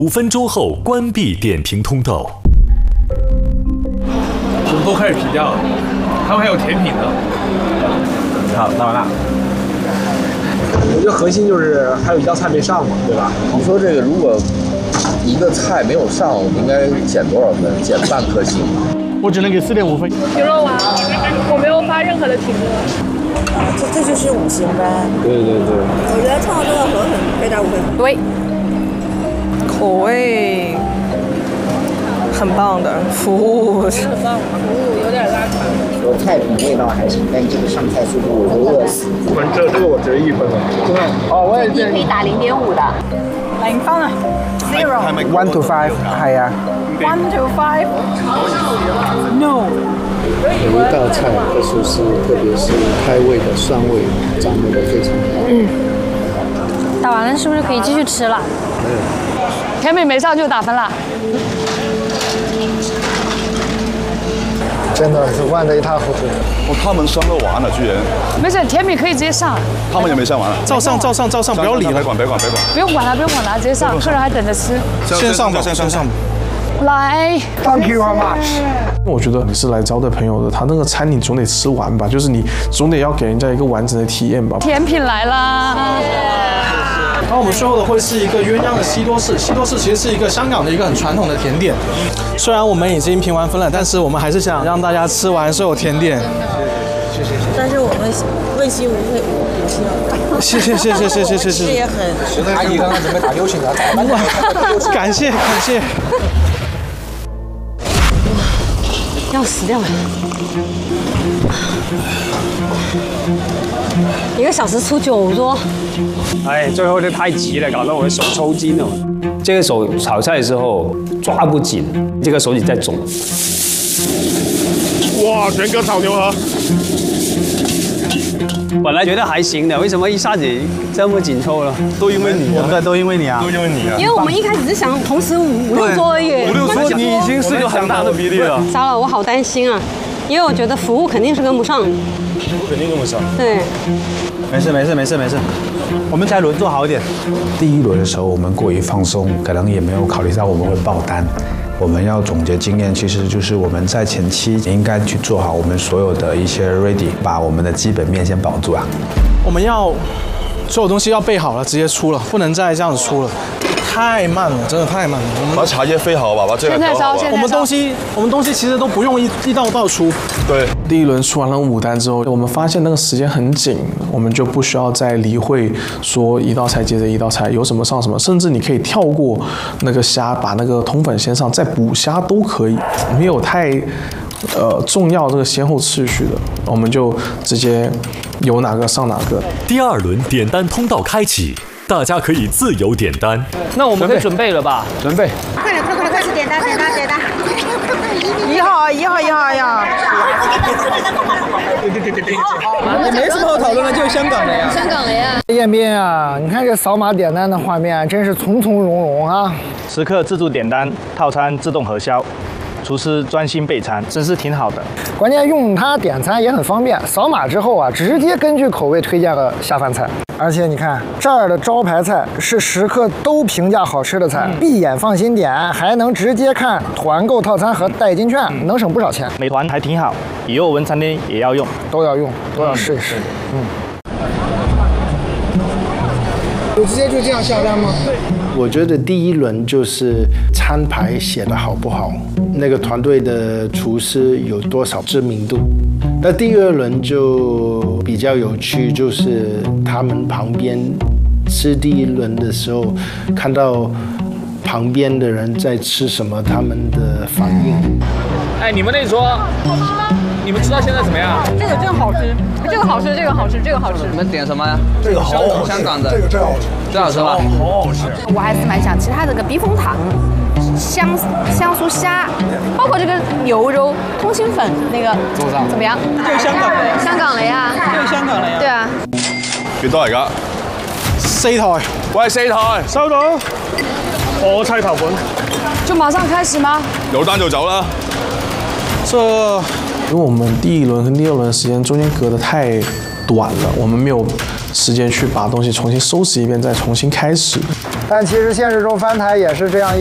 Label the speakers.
Speaker 1: 5分钟后关闭点评通道。
Speaker 2: 我们都开始皮掉了，他们还有甜品呢。好，那完了。
Speaker 3: 我觉得核心就是还有一道菜没上嘛，对吧？
Speaker 4: 你说这个如果一个菜没有上，我们应该减多少分？减半颗星。
Speaker 5: 我只能给4.5分。
Speaker 6: 牛肉丸，我没有发任何的评论。
Speaker 7: 这就是5星呗。
Speaker 4: 对。
Speaker 7: 我觉得创造这个河粉可以打5分。
Speaker 6: 对。
Speaker 8: 口味很棒的，服务
Speaker 6: 很棒，服务有点拉垮。
Speaker 9: 说菜品味道还行，但这个上菜速度我都饿死。
Speaker 3: 这个我值1分了，真的。哦，我也
Speaker 6: 你可以打0.5的。
Speaker 8: 0分啊，0。
Speaker 9: 1 to 5，係啊。
Speaker 8: 1 to 5。No。
Speaker 10: 有一道菜的寿司，特别是开胃的酸味，掌握得非常好。
Speaker 11: 打完了是不是可以继续吃了？甜品没上就打分了。
Speaker 10: 真的是乱得一塌糊涂。
Speaker 12: 他们上了完了，居然。
Speaker 11: 没事，甜品可以直接上。
Speaker 12: 他们也没上完了。
Speaker 5: 照上，不要理了。
Speaker 12: 别管。
Speaker 11: 不用管他，直接上，客人还等着吃。
Speaker 5: 先上吧。
Speaker 11: 来
Speaker 9: Thank you very much。
Speaker 5: 我觉得你是来招待朋友的，他那个餐你总得吃完吧，就是你总得要给人家一个完整的体验吧。
Speaker 11: 甜品来啦！
Speaker 5: 然后我们最后的会是一个鸳鸯的西多士，西多士其实是一个香港的一个很传统的甜点。虽然我们已经评完分了，但是我们还是想让大家吃完所有甜点。
Speaker 7: 谢。但是我们问心无愧5星。
Speaker 5: 谢。
Speaker 7: 这也很。
Speaker 9: 阿姨刚刚准备打溜请了，
Speaker 5: 感谢。
Speaker 11: 要死掉了！1个小时出9多。
Speaker 13: 哎，最后这太急了，搞得我的手抽筋了。这个手炒菜的时候抓不紧，这个手指在肿。
Speaker 2: 哇，全哥炒牛河。
Speaker 13: 本来觉得还行的，为什么一下子这么紧凑了？
Speaker 5: 都因为你啊！
Speaker 13: 对，都因为你啊！
Speaker 11: 因为我们一开始是想同时5、6桌而已。
Speaker 5: 5、6桌，你已经是个很大的比例了。
Speaker 11: 糟了，我好担心啊，因为我觉得服务肯定是跟不上。
Speaker 5: 肯定跟不上。
Speaker 11: 对。
Speaker 13: 没事，我们下一轮做好一点。
Speaker 10: 第一轮的时候我们过于放松，可能也没有考虑到我们会爆单。我们要总结经验，其实就是我们在前期应该去做好我们所有的一些 ready， 把我们的基本面先保住啊。
Speaker 5: 我们要所有东西要备好了，直接出了，不能再这样子出了，太慢了，真的太慢了。我们
Speaker 12: 把茶叶飞好吧，把这个调好吧。
Speaker 5: 我们东西其实都不用一道道出。
Speaker 12: 对。
Speaker 5: 第一轮出完了5单之后，我们发现那个时间很紧，我们就不需要再理会说一道菜接着一道菜，有什么上什么，甚至你可以跳过那个虾，把那个通粉先上，再补虾都可以，没有太重要这个先后次序的，我们就直接有哪个上哪个。
Speaker 1: 第2轮点单通道开启，大家可以自由点单。
Speaker 13: 那我们可以准备了吧？
Speaker 5: 准备。
Speaker 7: 快点，开始点单。
Speaker 8: 1号呀！
Speaker 9: 也没什么好讨论的，就是香港的呀。
Speaker 8: 燕斌啊，你看这扫码点单的画面，真是从容容啊！
Speaker 13: 时刻自助点单，套餐自动核销，厨师专心备餐，真是挺好的。
Speaker 8: 关键用它点餐也很方便，扫码之后啊，直接根据口味推荐个下饭菜。而且你看这儿的招牌菜是食客都评价好吃的菜，闭眼放心点，还能直接看团购套餐和代金券，能省不少钱。
Speaker 13: 美团还挺好，以后我们餐厅也要用，
Speaker 8: 都要试一试。
Speaker 9: 我直接就这样下单吗？
Speaker 10: 我觉得第一轮就是餐牌写得好不好，那个团队的厨师有多少知名度。那第2轮就比较有趣，就是他们旁边吃第1轮的时候，看到旁边的人在吃什么，他们的反应。
Speaker 2: 哎，你们那桌，你们吃到现在怎么样？
Speaker 6: 这个真好吃，这个好吃。
Speaker 4: 你们点什么呀？
Speaker 9: 这个好好吃，
Speaker 4: 香港的，
Speaker 9: 这个真好吃，
Speaker 4: 最好吃吧？
Speaker 9: 好好吃。
Speaker 6: 我还是蛮想吃它这个避风塘、香酥虾，包括这个牛肉通心粉那个怎么样？
Speaker 8: 这个香港
Speaker 6: 的呀。对啊。
Speaker 12: 幾多嚟㗎
Speaker 5: ？4台。
Speaker 12: 喂，4台。
Speaker 5: 收到。我砌頭盤。
Speaker 11: 就马上开始吗？
Speaker 12: 有單就走啦。
Speaker 5: 因为我们第1轮跟第2轮的时间中间隔得太短了，我们没有时间去把东西重新收拾一遍，再重新开始。
Speaker 8: 但其实现实中翻台也是这样